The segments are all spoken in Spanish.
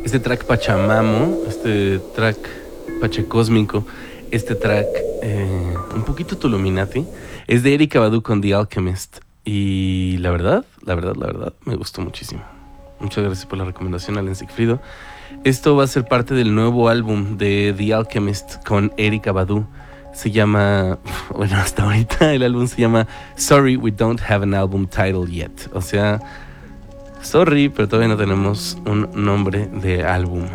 Este track Pachamamo, este track Pachecósmico, este track un poquito Tuluminati, es de Erykah Badu con The Alchemist. Y la verdad, me gustó muchísimo. Muchas gracias por la recomendación, Alan Sigfrido. Esto va a ser parte del nuevo álbum de The Alchemist con Erykah Badu. Se llama, bueno, hasta ahorita el álbum se llama Sorry, We Don't Have an Album Title Yet. O sea, sorry, pero todavía no tenemos un nombre de álbum.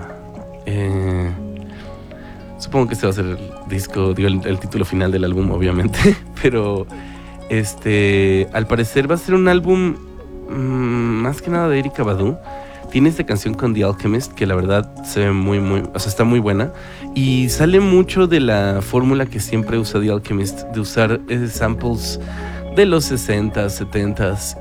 Supongo que este va a ser el disco, digo, el título final del álbum, obviamente. Pero, al parecer va a ser un álbum más que nada de Erykah Badu. Tiene esta canción con The Alchemist que la verdad se ve muy, o sea, está muy buena. Y sale mucho de la fórmula que siempre usa The Alchemist, de usar samples de los 60s, 70s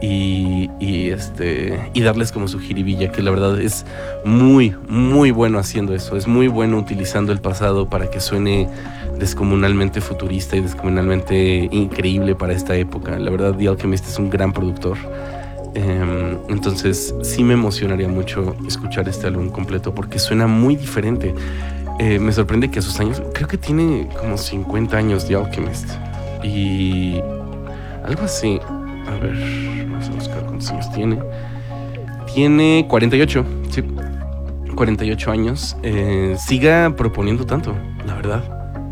y darles como su jiribilla, que la verdad es muy, muy bueno haciendo eso. Es muy bueno utilizando el pasado para que suene descomunalmente futurista y descomunalmente increíble para esta época. La verdad, The Alchemist es un gran productor. Entonces sí me emocionaría mucho escuchar este álbum completo porque suena muy diferente. Me sorprende que a sus años, creo que tiene como 50 años The Alchemist y algo así. A ver, vamos a buscar cuántos años tiene. Tiene 48, sí, 48 años. Siga proponiendo tanto, la verdad.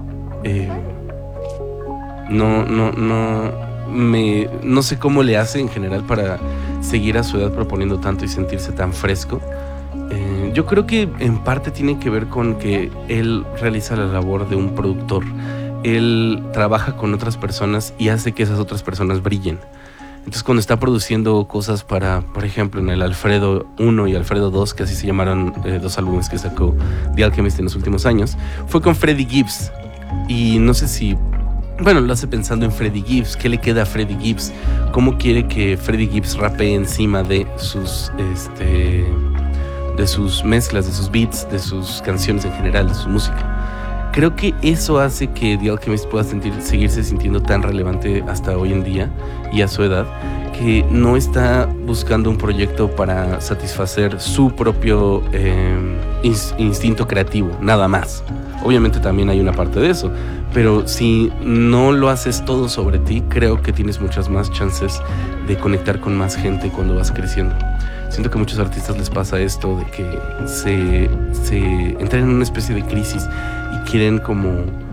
No sé cómo le hace en general para seguir a su edad proponiendo tanto y sentirse tan fresco. Yo creo que en parte tiene que ver con que él realiza la labor de un productor. Él trabaja con otras personas y hace que esas otras personas brillen. Entonces cuando está produciendo cosas para, por ejemplo, en el Alfredo 1 y Alfredo 2, que así se llamaron dos álbumes que sacó The Alchemist en los últimos años, fue con Freddie Gibbs. Y no sé si... Bueno, lo hace pensando en Freddie Gibbs. ¿Qué le queda a Freddie Gibbs? ¿Cómo quiere que Freddie Gibbs rapee encima de sus mezclas, de sus beats, de sus canciones en general, de su música? Creo que eso hace que The Alchemist pueda seguirse sintiendo tan relevante hasta hoy en día y a su edad, que no está buscando un proyecto para satisfacer su propio instinto creativo, nada más. Obviamente también hay una parte de eso, pero si no lo haces todo sobre ti, creo que tienes muchas más chances de conectar con más gente cuando vas creciendo. Siento que a muchos artistas les pasa esto de que se entran en una especie de crisis y quieren como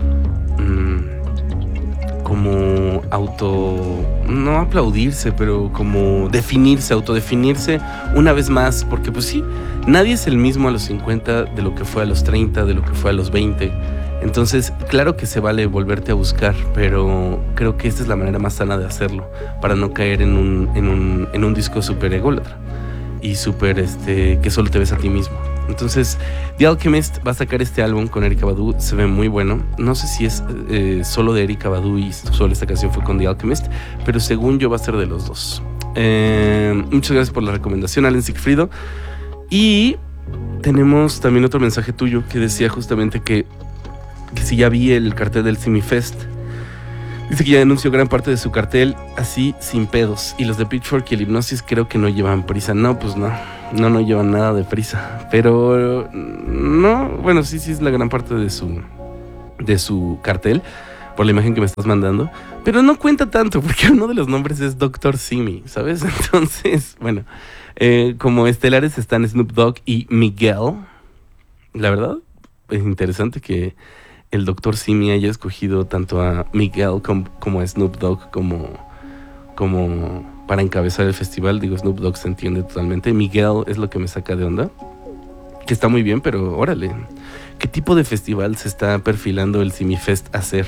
no aplaudirse, pero como autodefinirse una vez más, porque pues sí, nadie es el mismo a los 50 de lo que fue a los 30, de lo que fue a los 20. Entonces, claro que se vale volverte a buscar, pero creo que esta es la manera más sana de hacerlo, para no caer en un disco súper ególatra y súper que solo te ves a ti mismo. Entonces, The Alchemist va a sacar este álbum con Erykah Badu, se ve muy bueno. No sé si es solo de Erykah Badu y solo esta canción fue con The Alchemist, pero según yo va a ser de los dos. Muchas gracias por la recomendación, Alan Sigfrido. Y tenemos también otro mensaje tuyo que decía justamente que si ya vi el cartel del Simi Fest. Dice que ya anunció gran parte de su cartel así sin pedos. Y los de Pitchfork y el Hipnosis creo que no llevan prisa. No, pues no llevan nada de prisa. Pero no, bueno, sí es la gran parte de su cartel, por la imagen que me estás mandando. Pero no cuenta tanto, porque uno de los nombres es Dr. Simi, ¿sabes? Entonces, bueno, como estelares están Snoop Dogg y Miguel. La verdad, es interesante que el Dr. Simi haya escogido tanto a Miguel como a Snoop Dogg como para encabezar el festival. Digo, Snoop Dogg se entiende totalmente. Miguel es lo que me saca de onda, que está muy bien, pero órale, ¿qué tipo de festival se está perfilando el Simi Fest a hacer?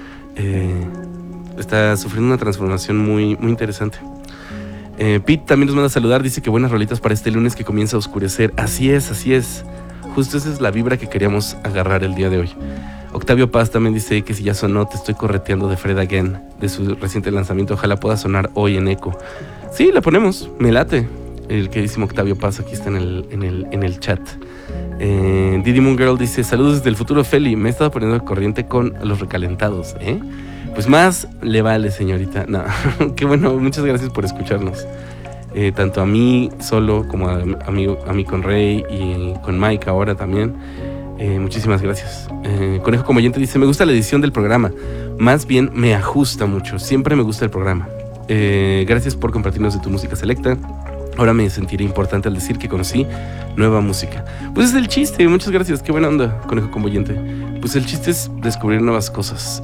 Está sufriendo una transformación muy, muy interesante. Pete también nos manda a saludar, dice que buenas rolitas para este lunes que comienza a oscurecer. Así es. Justo esa es la vibra que queríamos agarrar el día de hoy. Octavio Paz también dice que si ya sonó Te estoy correteando de Fred Again, de su reciente lanzamiento. Ojalá pueda sonar hoy en Eco. Sí, la ponemos, me late. El queridísimo Octavio Paz aquí está en el chat. Didi Moon Girl dice: saludos desde el futuro, Feli. Me he estado poniendo al corriente con los recalentados, Pues más le vale, señorita. No, qué bueno, muchas gracias por escucharnos. tanto a mí solo como a mí con Rey y con Mike ahora también. Muchísimas gracias. Conejo como oyente dice: me gusta la edición del programa, más bien me ajusta mucho, siempre me gusta el programa. Gracias por compartirnos de tu música selecta. Ahora me sentiré importante al decir que conocí nueva música. Pues es el chiste, muchas gracias, qué buena onda, Conejo como oyente. Pues el chiste es descubrir nuevas cosas.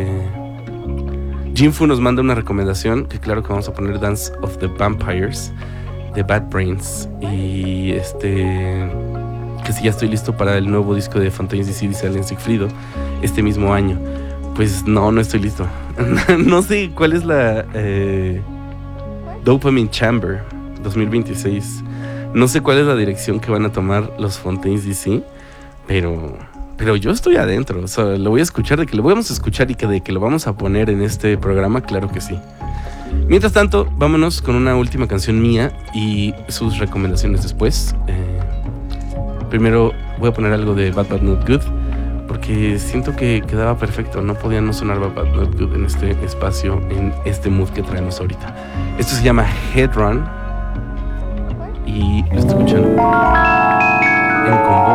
Jinfu nos manda una recomendación, que claro que vamos a poner, Dance of the Vampires de Bad Brains. Y que si ya estoy listo para el nuevo disco de Fontaines DC, dice Allen Sigfrido, este mismo año. Pues no estoy listo. No sé cuál es la Dopamine Chamber 2026. No sé cuál es la dirección que van a tomar los Fontaines DC, pero yo estoy adentro. O sea, lo voy a escuchar, de que lo vamos a escuchar y de que lo vamos a poner en este programa, claro que sí. Mientras tanto, vámonos con una última canción mía y sus recomendaciones después. Primero voy a poner algo de Bad Bad Not Good, porque siento que quedaba perfecto. No podía no sonar Bad Bad Not Good en este espacio, en este mood que traemos ahorita. Esto se llama Head Run y lo estoy escuchando en combo